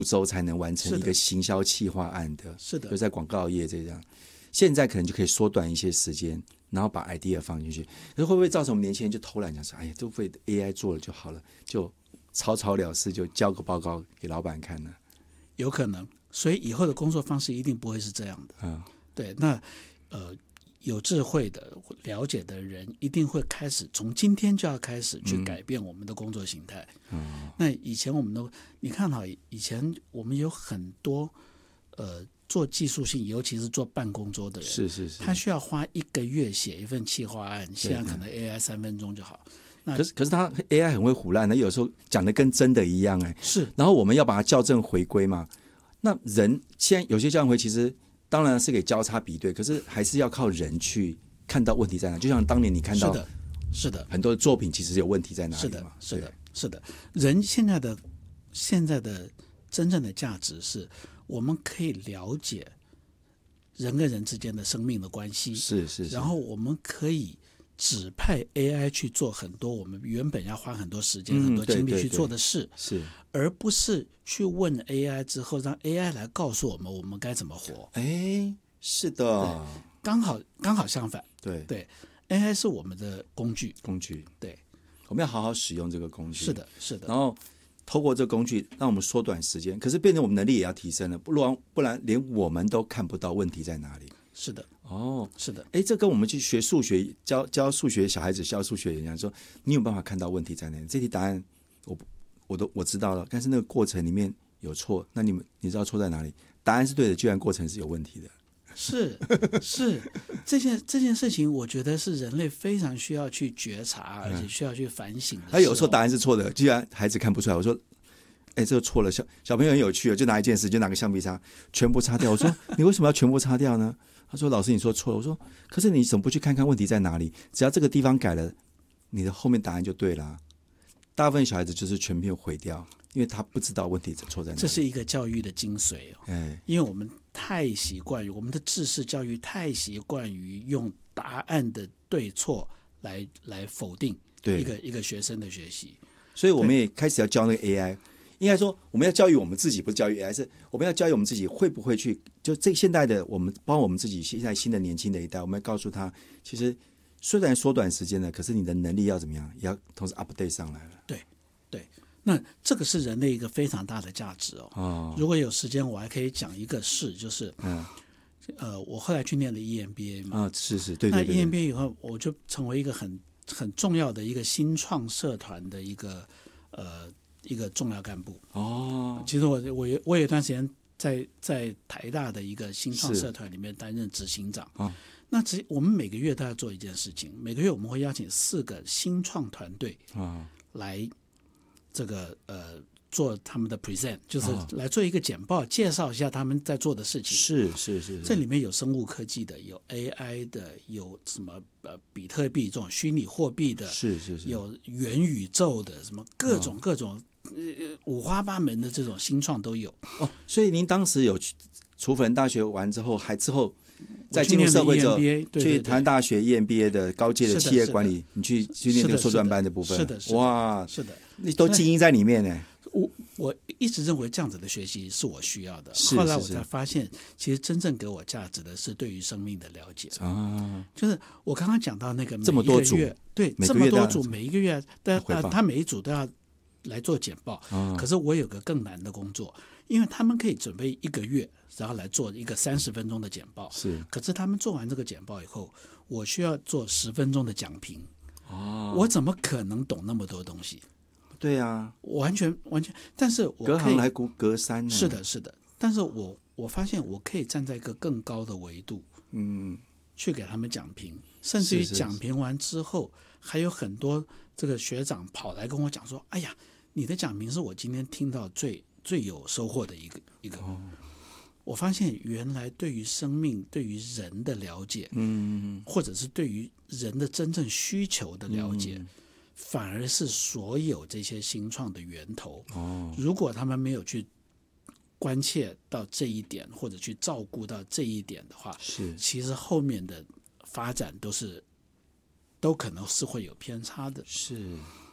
周才能完成一个行销企划案的， 是的， 就在广告业这样。现在可能就可以缩短一些时间，然后把 idea 放进去。可是会不会造成我们年轻人就偷懒，想说，哎呀，都被 AI 做了就好了，就草草了事，就交个报告给老板看呢？ 有可能。所以以后的工作方式一定不会是这样的。对，那有智慧的、了解的人，一定会开始从今天就要开始去改变我们的工作形态。那以前我们你看哈，以前我们有很多做技术性，尤其是做办公桌的人， 是， 他需要花1个月写一份企划案，现在可能 AI 3分钟就好。 可是他 AI 很会唬烂，他有时候讲的跟真的一样是。 然后我们要把它校正回归嘛。那人现在有些校正回其实当然是给交叉比对，可是还是要靠人去看到问题在哪。就像当年你看到是的很多的作品其实有问题在哪里嘛。 是的。人现在的真正的价值是我们可以了解人跟人之间的生命的关系， 是， 然后我们可以指派 AI 去做很多我们原本要花很多时间、很多精力去做的事， 是， 而不是去问 AI 之后让 AI 来告诉我们该怎么活。 是的， 刚好相反。对 AI 是我们的工具，对， 我们要好好使用这个工具。 是的。 然后透过这个工具让我们缩短时间，可是变成我们能力也要提升了，不然连我们都看不到问题在哪里。 是的，是的。 这跟我们去学数学教数学小孩子教数学一样，说你有办法看到问题在哪里？这题答案我知道了，但是那个过程里面有错，那你知道错在哪里？答案是对的，居然过程是有问题的。 是这件事情，我觉得是人类非常需要去觉察，而且需要去反省的。 他有时候答案是错的，居然孩子看不出来。我说，这个错了。小朋友很有趣，就拿一件事，就拿个橡皮擦，全部擦掉。我说，你为什么要全部擦掉呢？他说，老师你说错了。我说，可是你怎么不去看看问题在哪里？只要这个地方改了，你的后面答案就对了。大部分小孩子就是全片毁掉，因为他不知道问题错在哪里。 这是一个教育的精髓因为我们太习惯于我们的知识教育，太习惯于用答案的对错来否定一个学生的学习， 所以我们也开始要教那个 AI。应该说，我们要教育我们自己，不是教育 AI， 是我们要教育我们自己会不会去，就现代的我们，包括我们自己现在新的年轻的一代，我们要告诉他，其实虽然缩短时间了，可是你的能力要怎么样，也要同时 update 上来了。 对，那这个是人类一个非常大的价值如果有时间，我还可以讲一个事，就是我后来去念了 EMBA 嘛， 是，对。 那 EMBA 以后，我就成为一个很重要的一个新创社团的一个重要干部。其实我有一段时间在台大的一个新创社团里面担任执行长。那我们每个月都要做一件事情，每个月我们会邀请4个新创团队来这个做他们的 present， 就是来做一个简报，介绍一下他们在做的事情。 是。 这里面有生物科技的，有 AI 的，有什么比特币这种虚拟货币的， 是。 有元宇宙的，什么各种五花八门的这种新创都有。 所以您当时有楚辅仁大学完之后，在进入社会之后，去台湾大学 EMBA 的高阶的企业管理，你去念这个硕专班的部分。 是的， 哇， 是的， 你都基因在里面呢。 我一直认为这样子的学习是我需要的， 后来我才发现，其实真正给我价值的是对于生命的了解就是我刚刚讲到那个这么多组， 对，这么多组，每一个月他每一组都要来做简报。可是我有个更难的工作，因为他们可以准备1个月，然后来做一个30分钟的简报。可是他们做完这个简报以后，我需要做10分钟的讲评。我怎么可能懂那么多东西？ 对啊， 完全，但是我可以隔行来隔山。 是的，但是我发现我可以站在一个更高的维度，去给他们讲评，甚至于讲评完之后，还有很多这个学长跑来跟我讲说：“哎呀，你的讲评是我今天听到最有收获的一个。”我发现原来对于生命、对于人的了解，或者是对于人的真正需求的了解。反而是所有这些新创的源头。如果他们没有去关切到这一点，或者去照顾到这一点的话，其实后面的发展都可能是会有偏差的。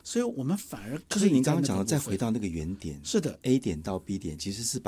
所以我们反而就是您刚刚可以在那个讲的，再部分回到那个原点， 是的， A 点到 B 点，其实是